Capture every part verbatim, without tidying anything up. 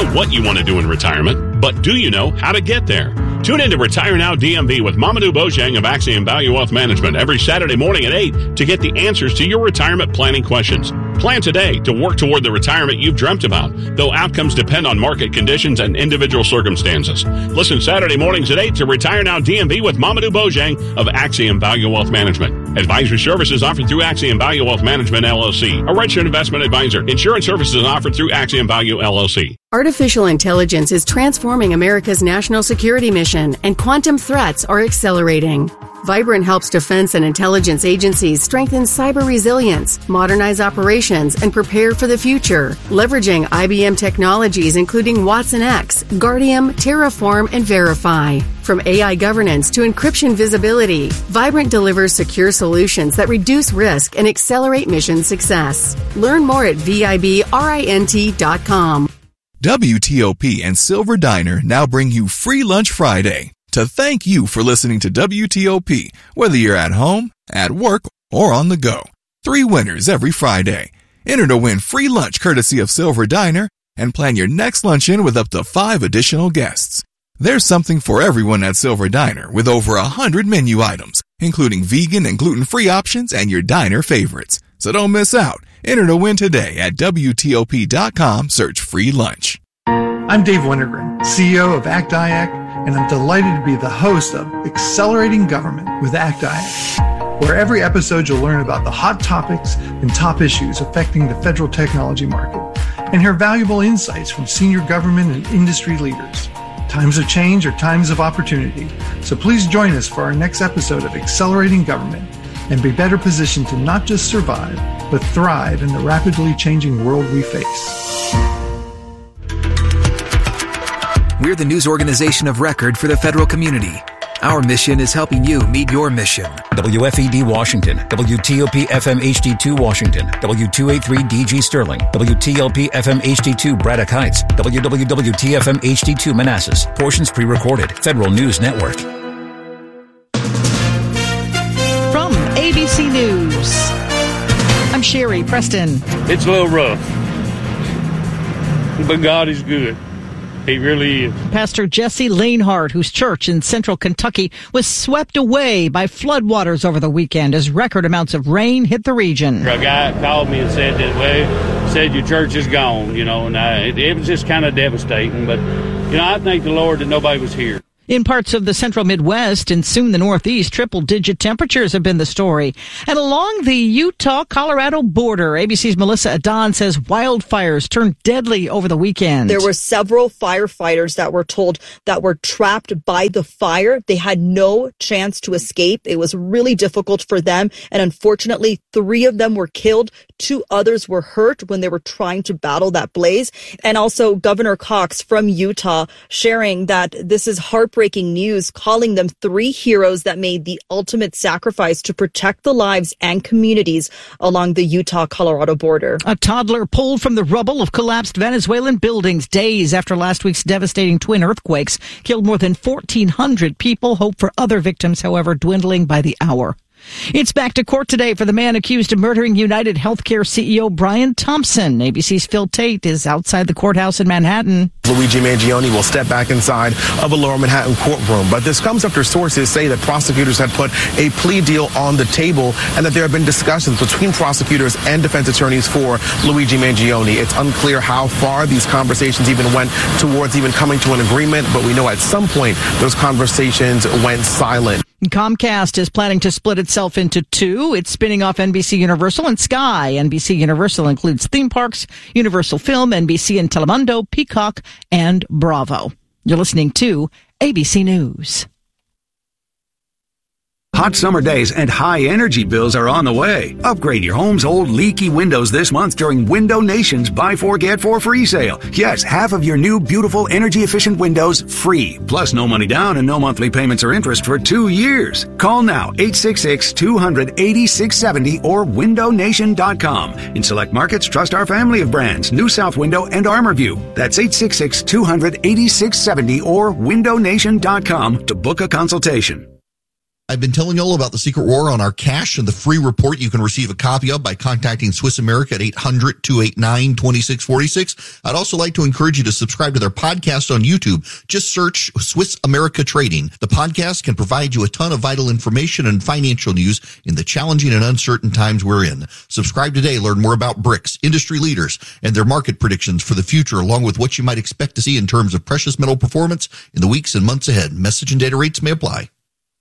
what you want to do in retirement, but do you know how to get there? Tune in to Retire Now D M V with Mamadou Bojang of Axiom Value Wealth Management every Saturday morning at eight to get the answers to your retirement planning questions. Plan today to work toward the retirement you've dreamt about, though outcomes depend on market conditions and individual circumstances. Listen Saturday mornings at eight to Retire Now D M V with Mamadou Bojang of Axiom Value Wealth Management. Advisory services offered through Axiom Value Wealth Management, L L C, a registered investment advisor. Insurance services offered through Axiom Value, L L C. Artificial intelligence is transforming America's national security mission, and quantum threats are accelerating. Vibrant helps defense and intelligence agencies strengthen cyber resilience, modernize operations, and prepare for the future, leveraging I B M technologies including Watson X, Guardium, Terraform, and Verify. From A I governance to encryption visibility, Vibrant delivers secure solutions that reduce risk and accelerate mission success. Learn more at vibrint dot com. W T O P and Silver Diner now bring you Free Lunch Friday to thank you for listening to W T O P, whether you're at home, at work, or on the go. Three winners every Friday. Enter to win free lunch courtesy of Silver Diner and plan your next luncheon with up to five additional guests. There's something for everyone at Silver Diner with over a hundred menu items, including vegan and gluten-free options and your diner favorites. So don't miss out. Enter to win today at W T O P dot com. Search free lunch. I'm Dave Wintergren, C E O of ACT I A C, and I'm delighted to be the host of Accelerating Government with ACT I A C, where every episode you'll learn about the hot topics and top issues affecting the federal technology market and hear valuable insights from senior government and industry leaders. Times of change are times of opportunity, so please join us for our next episode of Accelerating Government and be better positioned to not just survive, but thrive in the rapidly changing world we face. We're the news organization of record for the federal community. Our mission is helping you meet your mission. W F E D Washington, W T O P F M H D two Washington, W two eighty-three D G Sterling, W T L P F M H D two Braddock Heights, W W W T F M H D two Manassas. Portions pre-recorded. Federal News Network. From A B C News, I'm Sherry Preston. It's a little rough, but God is good. He really is. Pastor Jesse Lanehart, whose church in central Kentucky was swept away by floodwaters over the weekend as record amounts of rain hit the region. A guy called me and said that, well, said your church is gone, you know, and I, it, it was just kind of devastating. But, you know, I thank the Lord that nobody was here. In parts of the central Midwest and soon the Northeast, triple-digit temperatures have been the story. And along the Utah-Colorado border, A B C's Melissa Adon says wildfires turned deadly over the weekend. There were several firefighters that were told that were trapped by the fire. They had no chance to escape. It was really difficult for them. And unfortunately, three of them were killed. Two others were hurt when they were trying to battle that blaze. And also Governor Cox from Utah sharing that this is heartbreaking. Breaking news, calling them three heroes that made the ultimate sacrifice to protect the lives and communities along the Utah-Colorado border. A toddler pulled from the rubble of collapsed Venezuelan buildings days after last week's devastating twin earthquakes killed more than fourteen hundred people. Hope for other victims, however, dwindling by the hour. It's back to court today for the man accused of murdering United Healthcare C E O Brian Thompson. A B C's Phil Tate is outside the courthouse in Manhattan. Luigi Mangione will step back inside of a lower Manhattan courtroom. But this comes after sources say that prosecutors had put a plea deal on the table and that there have been discussions between prosecutors and defense attorneys for Luigi Mangione. It's unclear how far these conversations even went towards even coming to an agreement, but we know at some point those conversations went silent. Comcast is planning to split itself into two. It's spinning off N B C Universal and Sky. N B C Universal includes theme parks, Universal Film, N B C and Telemundo, Peacock, and Bravo. You're listening to A B C News. Hot summer days and high energy bills are on the way. Upgrade your home's old leaky windows this month during Window Nation's Buy Four Get Four Free sale. Yes, half of your new beautiful energy efficient windows free. Plus no money down and no monthly payments or interest for two years. Call now eight six six, two hundred, eighty-six seventy or window nation dot com. In select markets, trust our family of brands, New South Window and ArmorView. That's eight six six, two hundred, eighty-six seventy or window nation dot com to book a consultation. I've been telling you all about the secret war on our cash and the free report you can receive a copy of by contacting Swiss America at eight hundred, two eight nine, two six four six. I'd also like to encourage you to subscribe to their podcast on YouTube. Just search Swiss America Trading. The podcast can provide you a ton of vital information and financial news in the challenging and uncertain times we're in. Subscribe today. Learn more about BRICS, industry leaders, and their market predictions for the future, along with what you might expect to see in terms of precious metal performance in the weeks and months ahead. Message and data rates may apply.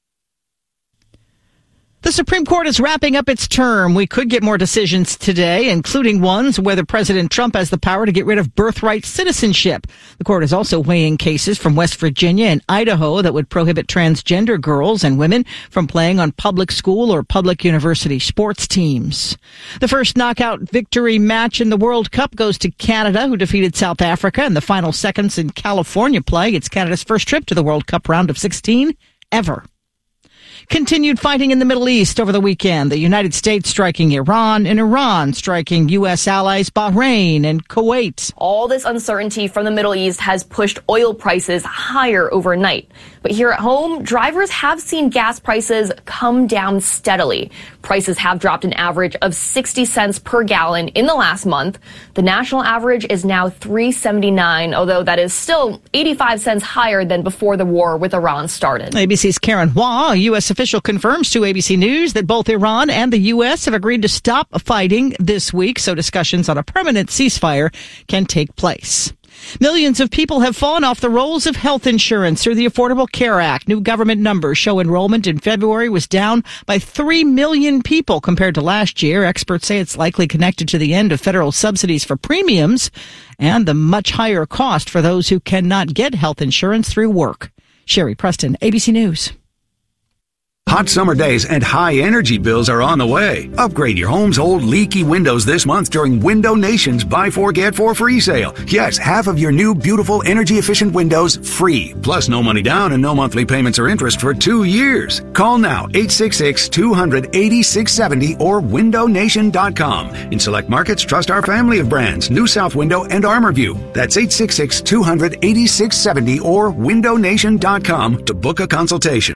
The Supreme Court is wrapping up its term. We could get more decisions today, including ones whether President Trump has the power to get rid of birthright citizenship. The court is also weighing cases from West Virginia and Idaho that would prohibit transgender girls and women from playing on public school or public university sports teams. The first knockout victory match in the World Cup goes to Canada, who defeated South Africa in the final seconds in California play. It's Canada's first trip to the World Cup round of sixteen ever. Continued fighting in the Middle East over the weekend. The United States striking Iran and Iran striking U S allies Bahrain and Kuwait. All this uncertainty from the Middle East has pushed oil prices higher overnight. But here at home, drivers have seen gas prices come down steadily. Prices have dropped an average of sixty cents per gallon in the last month. The national average is now three seventy-nine, although that is still eighty-five cents higher than before the war with Iran started. A B C's Karen Hua, a U S official, confirms to A B C News that both Iran and the U S have agreed to stop fighting this week, so discussions on a permanent ceasefire can take place. Millions of people have fallen off the rolls of health insurance through the Affordable Care Act. New government numbers show enrollment in February was down by three million people compared to last year. Experts say it's likely connected to the end of federal subsidies for premiums and the much higher cost for those who cannot get health insurance through work. Sherry Preston, A B C News. Hot summer days and high energy bills are on the way. Upgrade your home's old leaky windows this month during Window Nation's Buy Four Get Four free sale. Yes, half of your new beautiful energy efficient windows free. Plus no money down and no monthly payments or interest for two years. Call now eight six six, two hundred, eighty-six seventy or window nation dot com. In select markets, trust our family of brands, New South Window and Armorview. That's eight six six, two hundred, eighty-six seventy or window nation dot com to book a consultation.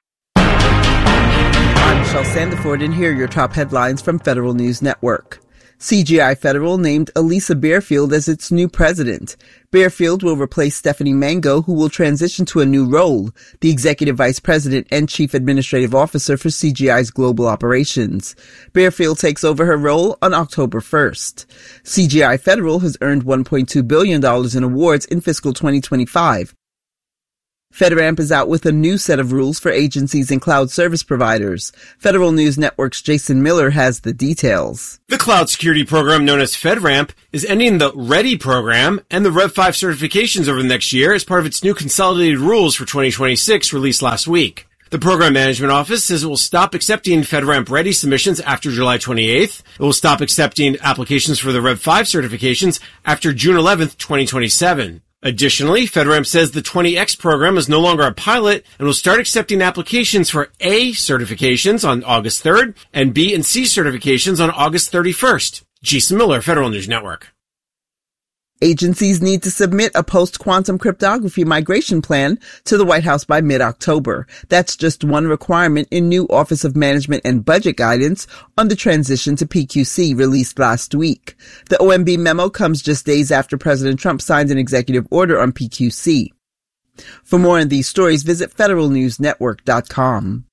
I'm Michelle Sandiford, and here are your top headlines from Federal News Network. C G I Federal named Elisa Bearfield as its new president. Bearfield will replace Stephanie Mango, who will transition to a new role, the executive vice president and chief administrative officer for C G I's global operations. Bearfield takes over her role on October first. C G I Federal has earned one point two billion dollars in awards in fiscal twenty twenty-five. FedRAMP is out with a new set of rules for agencies and cloud service providers. Federal News Network's Jason Miller has the details. The cloud security program known as FedRAMP is ending the READY program and the Rev five certifications over the next year as part of its new consolidated rules for twenty twenty-six released last week. The Program Management Office says it will stop accepting FedRAMP Ready submissions after July twenty-eighth. It will stop accepting applications for the Rev five certifications after June eleventh, twenty twenty-seven. Additionally, FedRAMP says the twenty X program is no longer a pilot and will start accepting applications for A certifications on August third and B and C certifications on August thirty-first. Jason Miller, Federal News Network. Agencies need to submit a post-quantum cryptography migration plan to the White House by mid-October. That's just one requirement in new Office of Management and Budget guidance on the transition to P Q C released last week. The O M B memo comes just days after President Trump signed an executive order on P Q C. For more on these stories, visit federal news network dot com.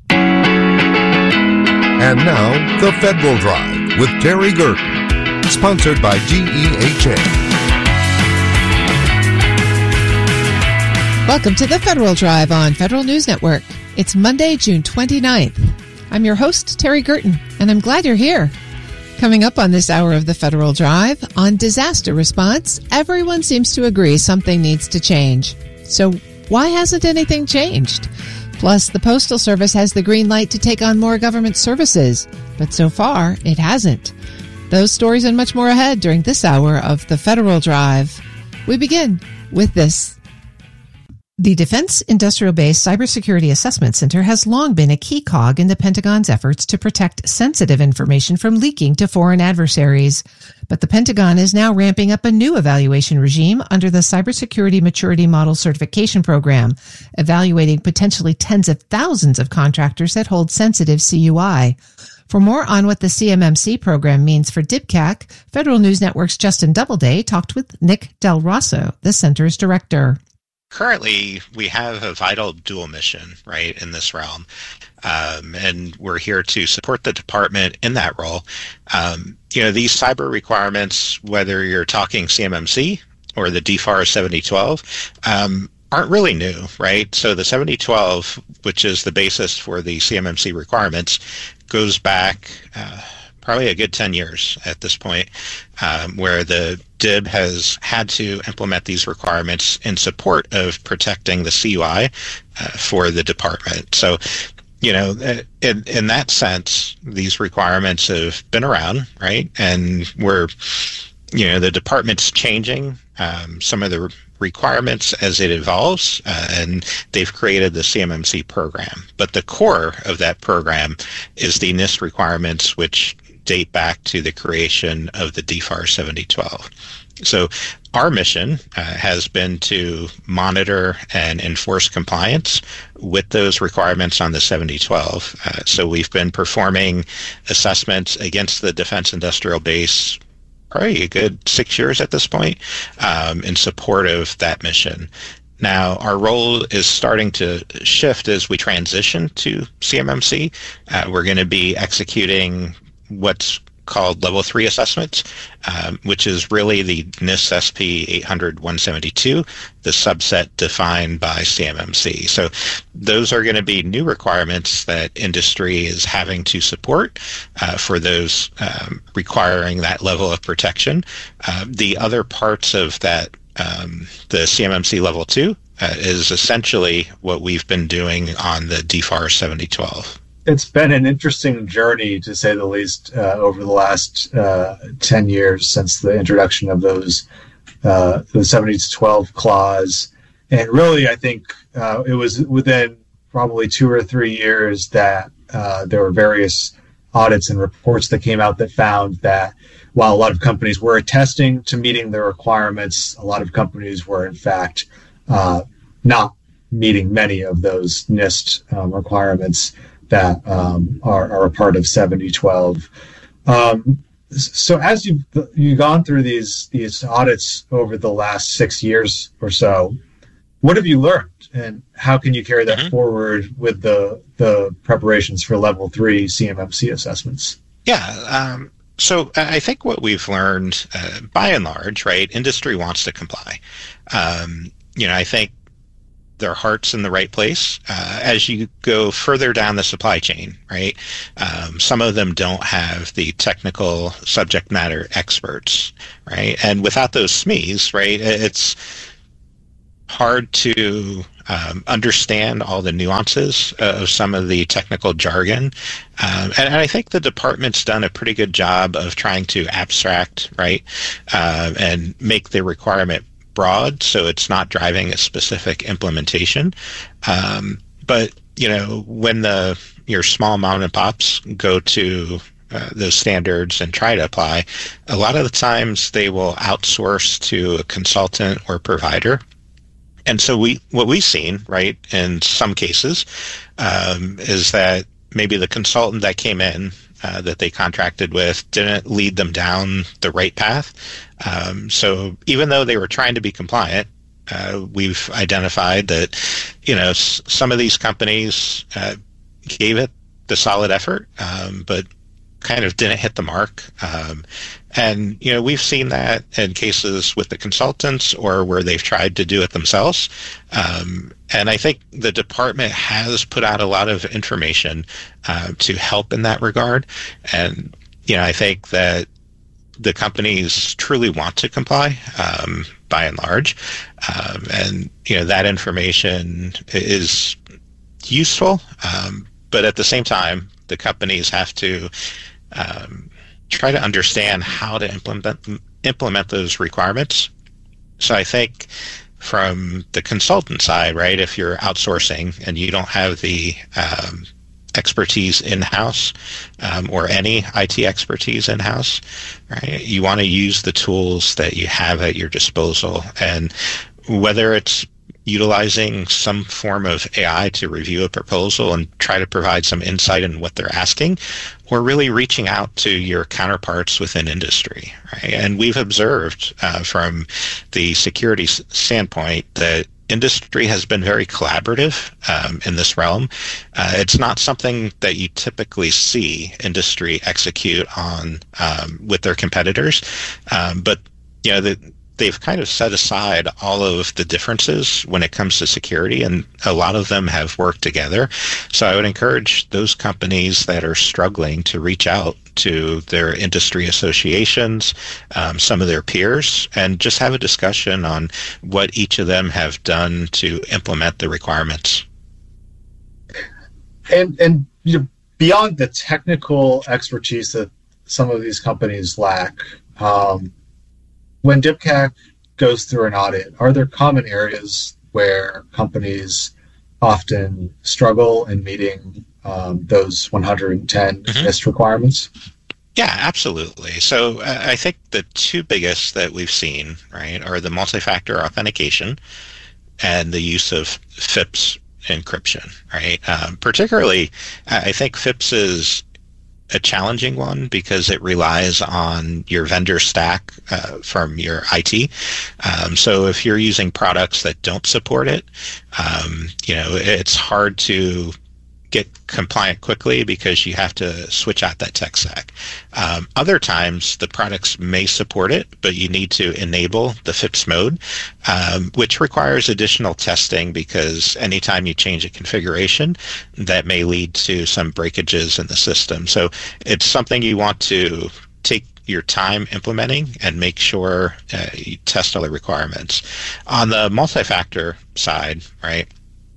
And now, The Federal Drive with Terry Gerton, sponsored by G E H A. Welcome to the Federal Drive on Federal News Network. It's Monday, June twenty-ninth. I'm your host, Terry Gerton, and I'm glad you're here. Coming up on this hour of the Federal Drive, on disaster response, everyone seems to agree something needs to change. So why hasn't anything changed? Plus, the Postal Service has the green light to take on more government services, but so far, it hasn't. Those stories and much more ahead during this hour of the Federal Drive. We begin with this. The Defense Industrial Base Cybersecurity Assessment Center has long been a key cog in the Pentagon's efforts to protect sensitive information from leaking to foreign adversaries. But the Pentagon is now ramping up a new evaluation regime under the Cybersecurity Maturity Model Certification Program, evaluating potentially tens of thousands of contractors that hold sensitive C U I. For more on what the C M M C program means for D I B C A C, Federal News Network's Justin Doubleday talked with Nick Del Rosso, the center's director. Currently, we have a vital dual mission, right, in this realm, um, and we're here to support the department in that role. Um, you know, these cyber requirements, whether you're talking C M M C or the D F A R seventy twelve, um, aren't really new, right? So the seventy twelve, which is the basis for the C M M C requirements, goes back uh, probably a good ten years at this point, um, where the D I B has had to implement these requirements in support of protecting the C U I uh, for the department. So, you know, in, in that sense, these requirements have been around, right? And we're, you know, the department's changing um, some of the requirements as it evolves, uh, and they've created the C M M C program. But the core of that program is the NIST requirements, which date back to the creation of the D F A R seventy twelve. So our mission uh, has been to monitor and enforce compliance with those requirements on the seventy twelve. Uh, so we've been performing assessments against the Defense Industrial Base probably a good six years at this point, um, in support of that mission. Now, our role is starting to shift as we transition to C M M C. Uh, we're going to be executing what's called level three assessments, um, which is really the NIST S P eight hundred dash one seventy-two, the subset defined by C M M C. So those are going to be new requirements that industry is having to support uh, for those um, requiring that level of protection. Uh, the other parts of that, um, the C M M C level two, uh, is essentially what we've been doing on the D F A R seventy twelve. It's been an interesting journey, to say the least, uh, over the last uh, ten years since the introduction of those uh, the seventy to twelve clause. And really, I think uh, it was within probably two or three years that uh, there were various audits and reports that came out that found that while a lot of companies were attesting to meeting the requirements, a lot of companies were, in fact, uh, not meeting many of those NIST um, requirements that um, are, are a part of seventy twelve. Um, so as you've, you've gone through these these audits over the last six years or so, what have you learned, and how can you carry that mm-hmm. forward with the the preparations for level three C M M C assessments? Yeah, um, so I think what we've learned, uh, by and large, right, industry wants to comply. Um, you know, I think their heart's in the right place. Uh, as you go further down the supply chain, right, um, some of them don't have the technical subject matter experts, right? And without those S M Es, right, it's hard to um, understand all the nuances of some of the technical jargon. Um, and, and I think the department's done a pretty good job of trying to abstract, right, uh, and make the requirement broad, so it's not driving a specific implementation. Um, but, you know, when the your small mom and pops go to uh, those standards and try to apply, a lot of the times they will outsource to a consultant or provider. And so we what we've seen, right, in some cases, um, is that maybe the consultant that came in Uh, that they contracted with didn't lead them down the right path. Um, so even though they were trying to be compliant, uh, we've identified that, you know, s- some of these companies uh, gave it the solid effort, um, but kind of didn't hit the mark. Um, and, you know, we've seen that in cases with the consultants or where they've tried to do it themselves. Um, and I think the department has put out a lot of information uh, to help in that regard. And, you know, I think that the companies truly want to comply, um, by and large. Um, and, you know, that information is useful. Um, but at the same time, the companies have to um, try to understand how to implement implement those requirements. So I think from the consultant side, right? If you're outsourcing and you don't have the um, expertise in-house um, or any I T expertise in-house, right? You want to use the tools that you have at your disposal. And whether it's utilizing some form of A I to review a proposal and try to provide some insight in what they're asking, or really reaching out to your counterparts within industry, right? And we've observed uh, from the security s- standpoint that industry has been very collaborative um, in this realm. Uh, it's not something that you typically see industry execute on um, with their competitors, um, but you know the they've kind of set aside all of the differences when it comes to security, and a lot of them have worked together. So I would encourage those companies that are struggling to reach out to their industry associations, um, some of their peers, and just have a discussion on what each of them have done to implement the requirements. And, and you know, beyond the technical expertise that some of these companies lack, um, when D I P C A C goes through an audit, are there common areas where companies often struggle in meeting um, those one hundred ten mm-hmm. NIST requirements? Yeah, absolutely. So uh, I think the two biggest that we've seen, right, are the multi-factor authentication and the use of F I P S encryption, right? Um, particularly, I think F I P S is a challenging one because it relies on your vendor stack uh, from your I T. Um, so if you're using products that don't support it, um, you know, it's hard to get compliant quickly because you have to switch out that tech stack. Um, other times the products may support it, but you need to enable the F I P S mode, um, which requires additional testing because anytime you change a configuration, that may lead to some breakages in the system. So it's something you want to take your time implementing and make sure uh, you test all the requirements. On the multi-factor side, right,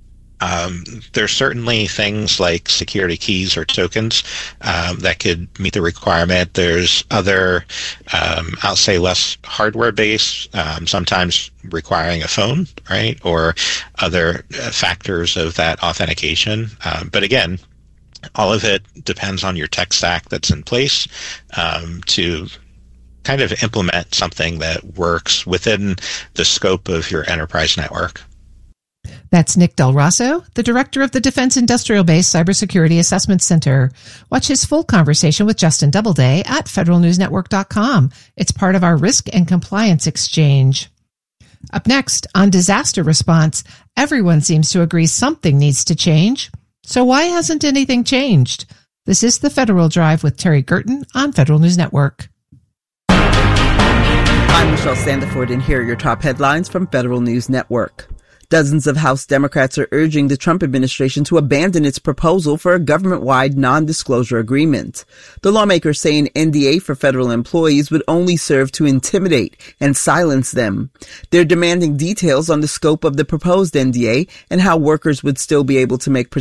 Um, there's certainly things like security keys or tokens um, that could meet the requirement. There's other, um, I'll say less hardware-based, um, sometimes requiring a phone, right, or other uh, factors of that authentication. Um, but again, all of it depends on your tech stack that's in place um, to kind of implement something that works within the scope of your enterprise network. That's Nick Del Rosso, the director of the Defense Industrial Base Cybersecurity Assessment Center. Watch his full conversation with Justin Doubleday at federal news network dot com. It's part of our Risk and Compliance Exchange. Up next, on disaster response, everyone seems to agree something needs to change. So why hasn't anything changed? This is the Federal Drive with Terry Gerton on Federal News Network. I'm Michelle Sandiford, and here are your top headlines from Federal News Network. Dozens of House Democrats are urging the Trump administration to abandon its proposal for a government-wide non-disclosure agreement. The lawmakers say an N D A for federal employees would only serve to intimidate and silence them. They're demanding details on the scope of the proposed N D A and how workers would still be able to make